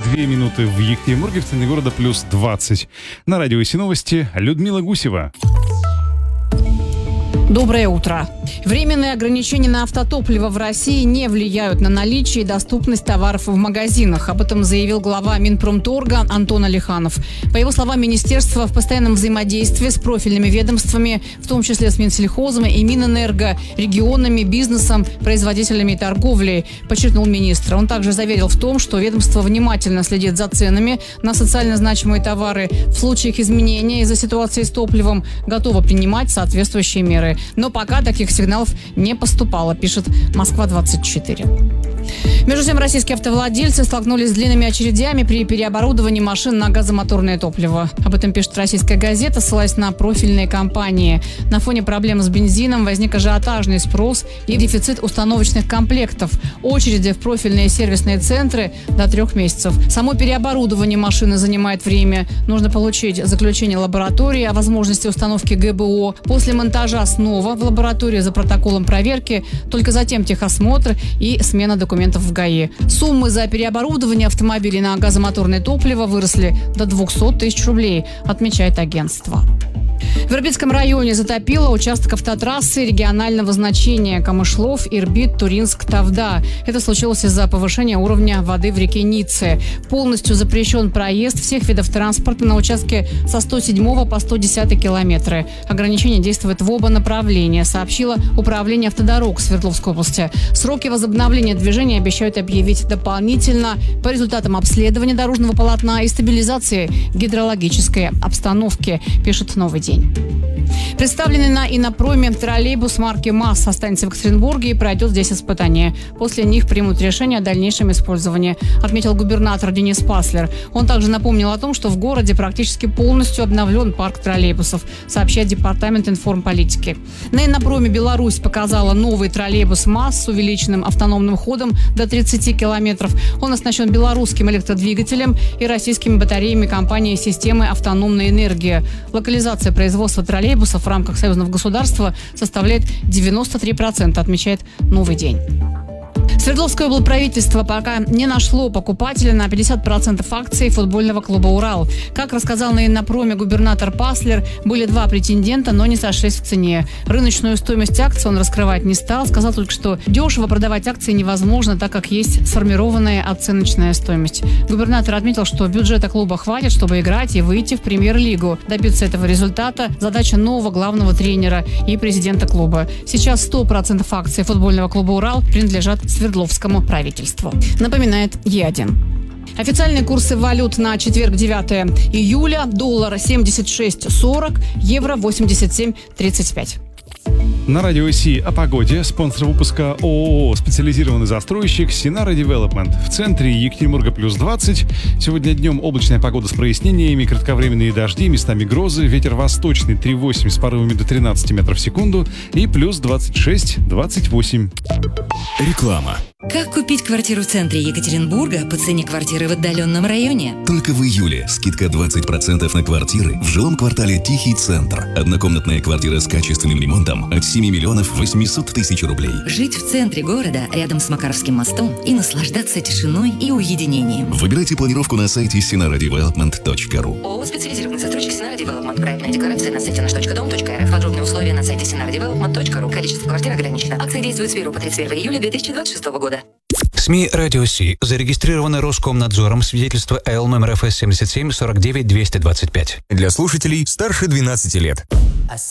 2 минуты в Екатеринбурге, в центре города плюс 20. На радио ИСИ Новости Людмила Гусева. Доброе утро. Временные ограничения на автотопливо в России не влияют на наличие и доступность товаров в магазинах. Об этом заявил глава Минпромторга Антон Алиханов. По его словам, министерство в постоянном взаимодействии с профильными ведомствами, в том числе с Минсельхозом и Минэнерго, регионами, бизнесом, производителями и торговлей, подчеркнул министр. Он также заверил в том, что ведомство внимательно следит за ценами на социально значимые товары. В случае их изменения из-за ситуации с топливом готово принимать соответствующие меры. Но пока таких сигналов не поступало, пишет Москва-24. Между тем, российские автовладельцы столкнулись с длинными очередями при переоборудовании машин на газомоторное топливо. Об этом пишет «Российская газета», ссылаясь на профильные компании. На фоне проблем с бензином возник ажиотажный спрос и дефицит установочных комплектов. Очереди в профильные сервисные центры до 3 месяцев. Само переоборудование машины занимает время. Нужно получить заключение лаборатории о возможности установки ГБО. После монтажа снова в лаборатории за протоколом проверки. Только затем техосмотр и смена документов в ГАИ. Суммы за переоборудование автомобилей на газомоторное топливо выросли до 200 тысяч рублей, отмечает агентство. В Ирбитском районе затопило участок автотрассы регионального значения Камышлов, Ирбит, Туринск, Тавда. Это случилось из-за повышения уровня воды в реке Ницца. Полностью запрещен проезд всех видов транспорта на участке со 107 по 110 километры. Ограничение действует в оба направления, сообщило Управление автодорог Свердловской области. Сроки возобновления движения обещают объявить дополнительно по результатам обследования дорожного полотна и стабилизации гидрологической обстановки, пишет «Новый день». Представленный на Иннопроме троллейбус марки МАЗ останется в Екатеринбурге и пройдет здесь испытания. После них примут решение о дальнейшем использовании, отметил губернатор Денис Паслер. Он также напомнил о том, что в городе практически полностью обновлен парк троллейбусов, сообщает Департамент информполитики. На Иннопроме Беларусь показала новый троллейбус МАЗ с увеличенным автономным ходом до 30 километров. Он оснащен белорусским электродвигателем и российскими батареями компании «Системы автономной энергии». Локализация производства троллейбусов в рамках союзного государства составляет 93%, отмечает «Новый день». Свердловское облправительство пока не нашло покупателя на 50% акций футбольного клуба «Урал». Как рассказал на Иннопроме губернатор Паслер, были 2 претендента, но не сошлись в цене. Рыночную стоимость акций он раскрывать не стал. Сказал только, что дешево продавать акции невозможно, так как есть сформированная оценочная стоимость. Губернатор отметил, что бюджета клуба хватит, чтобы играть и выйти в премьер-лигу. Добиться этого результата – задача нового главного тренера и президента клуба. Сейчас 100% акций футбольного клуба «Урал» принадлежат Свердловскому правительству, напоминает Е1. Официальные курсы валют на четверг, 9 июля. Доллар 76.40, евро 87.35. На радио ИСИ о погоде. Спонсор выпуска ООО «Специализированный застройщик» Синара Девелопмент. В центре Екатеринбурга плюс 20. Сегодня днем облачная погода с прояснениями, кратковременные дожди, местами грозы, ветер восточный 3,8 с порывами до 13 метров в секунду и плюс 26-28. Реклама. Как купить квартиру в центре Екатеринбурга по цене квартиры в отдаленном районе? Только в июле скидка 20% на квартиры в жилом квартале «Тихий центр». Однокомнатная квартира с качественным ремонтом от 7 миллионов 800 тысяч рублей. Жить в центре города, рядом с Макаровским мостом и наслаждаться тишиной и уединением. Выбирайте планировку на сайте sinaradevelopment.ru. ООО «Специализированный застройщик Синара Девелопмент». Проектная декларация на сайте nаш.дом.рф. Подробные условия на сайте sinaradevelopment.ru. Количество квартир ограничено. Акция действует с 1 по 31 июля 2026 года. СМИ «Радио Си» зарегистрированы Роскомнадзором, свидетельство АЛ номер ФС 77 49 225. Для слушателей старше 12 лет.